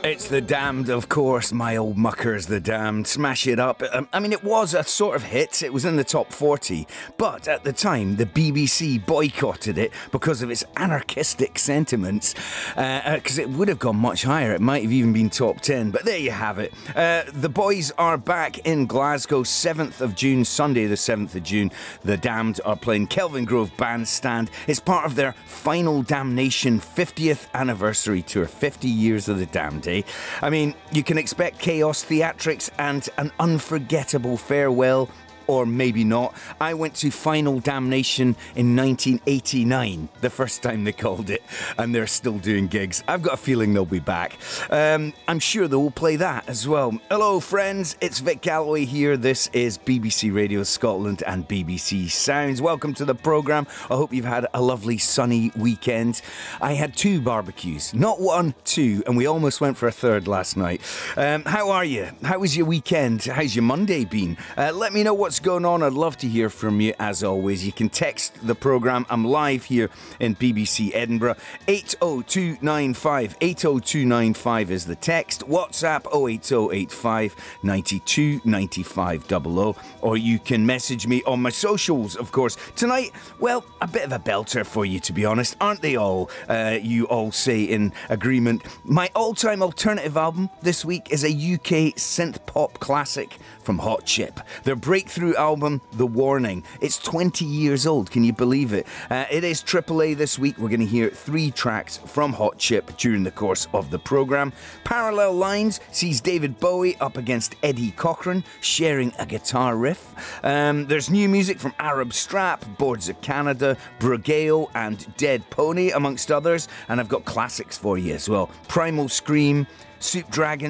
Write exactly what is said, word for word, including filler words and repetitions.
It's The Damned, of course. My old muckers, The Damned. Smash It Up. Um, I mean, it was a sort of hit. It was in the top forty. But at the time, the B B C boycotted it because of its anarchistic sentiments. Because uh, uh, it would have gone much higher. It might have even been top ten. But there you have it. Uh, the boys are back in Glasgow, seventh of June, Sunday the seventh of June. The Damned are playing Kelvin Grove Bandstand. It's part of their Final Damnation fiftieth anniversary tour. fifty years of The Damned. I mean, you can expect chaos, theatrics, and an unforgettable farewell. Or maybe not. I went to Final Damnation in nineteen eighty-nine, the first time they called it, and they're still doing gigs. I've got a feeling they'll be back. Um, I'm sure they will play that as well. Hello, friends. It's Vic Galloway here. This is B B C Radio Scotland and B B C Sounds. Welcome to the programme. I hope you've had a lovely sunny weekend. I had two barbecues. Not one, two, and we almost went for a third last night. Um, how are you? How was your weekend? How's your Monday been? Uh, let me know what's going on. I'd love to hear from you as always. You can text the programme. I'm live here in B B C Edinburgh. eight oh two nine five. eight oh two nine five is the text. WhatsApp oh eight oh eight five nine two nine five double oh. Or you can message me on my socials, of course. Tonight, well, a bit of a belter for you, to be honest. Aren't they all? Uh, you all say in agreement. My all-time alternative album this week is a U K synth pop classic from Hot Chip. Their breakthrough album, The Warning. It's twenty years old. Can you believe it? Uh, it is triple A this week. We're going to hear three tracks from Hot Chip during the course of the programme. Parallel Lines sees David Bowie up against Eddie Cochran, sharing a guitar riff. Um, there's new music from Arab Strap, Boards of Canada, Brugale and Dead Pony, amongst others. And I've got classics for you as well. Primal Scream, Soup Dragon,